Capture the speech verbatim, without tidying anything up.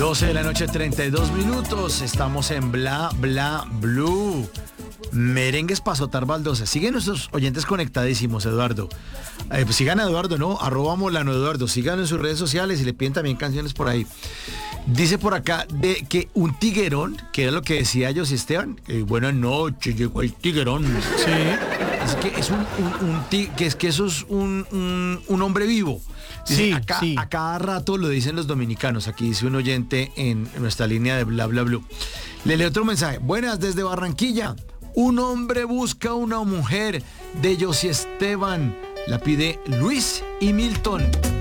doce de la noche, treinta y dos minutos. Estamos en Bla Bla Blue. Merengues para azotar baldosas. Siguen nuestros oyentes conectadísimos, Eduardo. Eh, pues sigan a Eduardo, ¿no? Arroba Molano Eduardo. Síganlo en sus redes sociales y le piden también canciones por ahí. Dice por acá de que un tiguerón, que era lo que decía yo, si Esteban, eh, buenas noches, llegó el tiguerón. Sí. Es que es un, un, un tig, que es que eso es un, un, un hombre vivo. Dice, Sí, acá, sí. a cada rato lo dicen los dominicanos. Aquí dice un oyente en nuestra línea de Bla Bla Blue. Le leo otro mensaje. Buenas, desde Barranquilla. Un hombre busca una mujer, de Josie Esteban. La pide Luis y Milton.